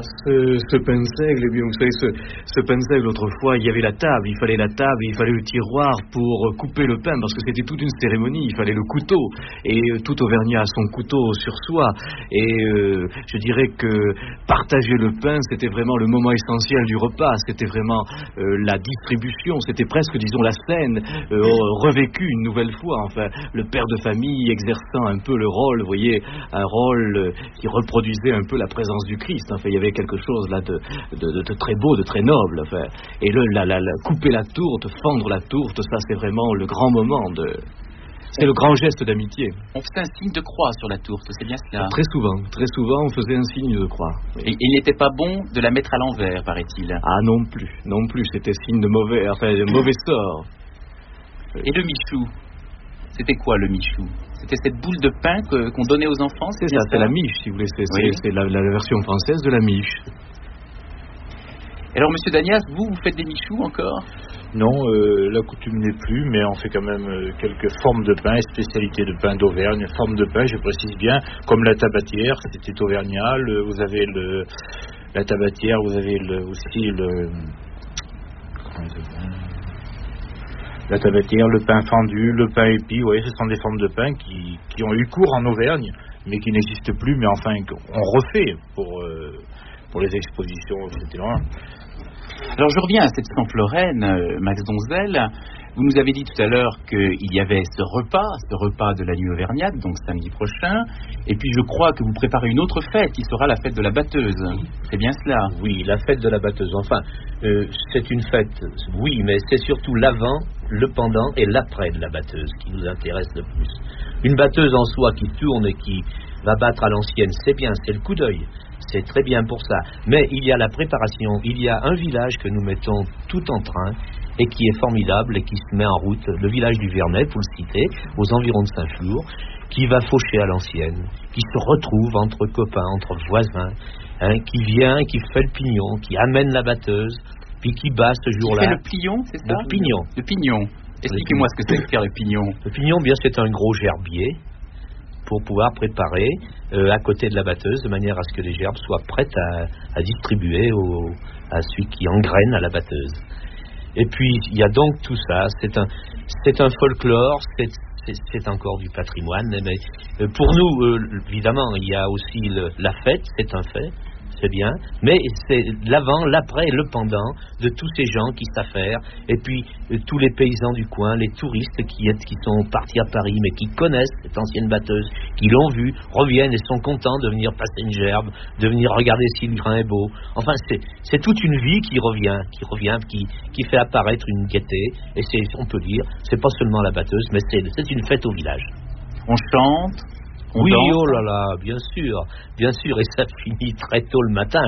Ce pain de seigle, eh bien, vous savez, ce pain de seigle, autrefois, il y avait la table, il fallait la table, il fallait le tiroir pour couper le pain, parce que c'était toute une cérémonie, il fallait le couteau, et tout Auvergnat a son couteau sur soi, et je dirais que partager le pain, c'était vraiment le moment essentiel du repas, c'était vraiment la distribution, c'était presque, disons, la scène revécue une nouvelle fois, enfin, le père de famille exerçant un peu le rôle, vous voyez, un rôle qui reproduisait un peu la présence du Christ, enfin, il y avait quelque chose là de très beau, de très noble. Enfin. Et couper la tourte, fendre la tourte, ça c'est vraiment le grand moment c'est le grand geste d'amitié. On faisait un signe de croix sur la tourte, c'est bien cela? Très souvent on faisait un signe de croix. Oui. Et il n'était pas bon de la mettre à l'envers, paraît-il. Ah non plus, c'était signe de mauvais sort. Oui. Et le michou? C'était quoi le michou? C'était cette boule de pain qu'on donnait aux enfants? C'est ça, c'est la miche, si vous voulez. C'est la version française de la miche. Alors, monsieur Danias, vous faites des michous encore? Non, la coutume n'est plus, mais on fait quand même quelques formes de pain, spécialité de pain d'Auvergne. Forme de pain, je précise bien, comme la tabatière, c'était auvergnat. Vous avez la tabatière, vous avez aussi la tabatière, le pain fendu, le pain épi, vous voyez, ce sont des formes de pain qui ont eu cours en Auvergne, mais qui n'existent plus, mais enfin, on refait pour les expositions, etc. Alors, je reviens à cette Saint-Floraine, Max Donzel. Vous nous avez dit tout à l'heure qu'il y avait ce repas de la nuit auvergnate, donc samedi prochain, et puis je crois que vous préparez une autre fête qui sera la fête de la batteuse. C'est bien cela? Oui, la fête de la batteuse. Enfin, c'est une fête, oui, mais c'est surtout l'avant, le pendant et l'après de la batteuse qui nous intéresse le plus. Une batteuse en soi qui tourne et qui va battre à l'ancienne, c'est bien, c'est le coup d'œil. C'est très bien pour ça. Mais il y a la préparation, il y a un village que nous mettons tout en train et qui est formidable et qui se met en route, le village du Vernet, pour le citer, aux environs de Saint-Flour, qui va faucher à l'ancienne, qui se retrouve entre copains, entre voisins, qui vient, qui fait le pignon, qui amène la batteuse, puis qui bat ce jour-là. Qui fait le plion, c'est ça? Le pignon. Le pignon. Expliquez-moi ce que c'est que faire le pignon. Le pignon, bien, c'est un gros gerbier pour pouvoir préparer à côté de la batteuse, de manière à ce que les gerbes soient prêtes à distribuer à celui qui engraine à la batteuse. Et puis, il y a donc tout ça, c'est un folklore, c'est encore du patrimoine, mais pour nous, évidemment, il y a aussi la fête, c'est un fait, c'est bien, mais c'est l'avant, l'après et le pendant de tous ces gens qui savent faire, et puis tous les paysans du coin, les touristes qui sont partis à Paris, mais qui connaissent cette ancienne batteuse, qui l'ont vue, reviennent et sont contents de venir passer une gerbe, de venir regarder si le grain est beau. Enfin, c'est toute une vie qui revient, qui fait apparaître une gaieté, et on peut dire, c'est pas seulement la batteuse, mais c'est une fête au village. On chante? Oui, oh là là, bien sûr, et ça finit très tôt le matin.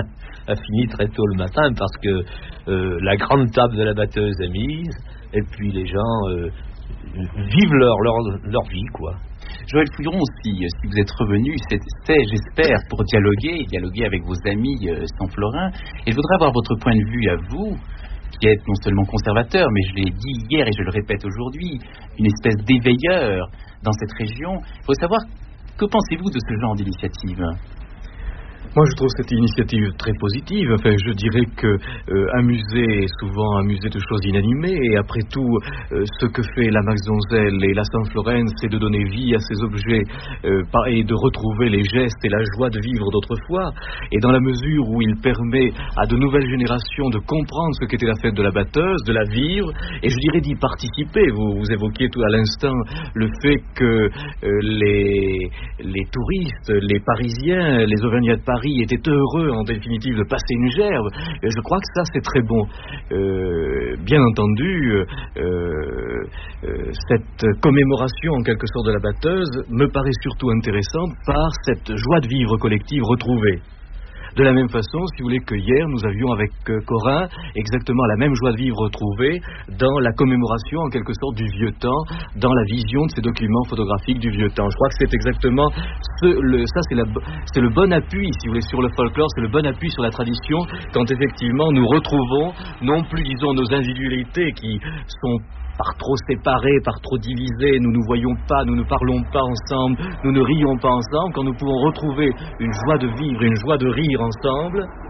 Parce que la grande table de la batteuse est mise, et puis les gens vivent leur vie, quoi. Joël Fouilleron aussi, si vous êtes revenu, c'est j'espère, pour dialoguer avec vos amis Saint-Florin, et je voudrais avoir votre point de vue à vous, qui êtes non seulement conservateur, mais je l'ai dit hier et je le répète aujourd'hui, une espèce d'éveilleur dans cette région. Il faut savoir, que pensez-vous de ce genre d'initiative? Moi, je trouve cette initiative très positive. Enfin, je dirais que un musée est souvent un musée de choses inanimées. Et après tout, ce que fait la Max Donzel et la Saint-Floraine, c'est de donner vie à ces objets et de retrouver les gestes et la joie de vivre d'autrefois. Et dans la mesure où il permet à de nouvelles générations de comprendre ce qu'était la fête de la batteuse, de la vivre, et je dirais d'y participer. Vous évoquiez tout à l'instant le fait que les touristes, les Parisiens, les Auvergnats de Paris étaient heureux en définitive de passer une gerbe. Et je crois que ça c'est très bon. Bien entendu, cette commémoration en quelque sorte de la batteuse me paraît surtout intéressante par cette joie de vivre collective retrouvée. De la même façon, si vous voulez, que hier, nous avions avec Corinne exactement la même joie de vivre retrouvée dans la commémoration, en quelque sorte, du vieux temps, dans la vision de ces documents photographiques du vieux temps. Je crois que c'est exactement c'est le bon appui, si vous voulez, sur le folklore, c'est le bon appui sur la tradition, quand effectivement nous retrouvons, non plus, disons, nos individualités qui sont par trop séparés, par trop divisés, nous ne voyons pas, nous ne parlons pas ensemble, nous ne rions pas ensemble, quand nous pouvons retrouver une joie de vivre, une joie de rire ensemble,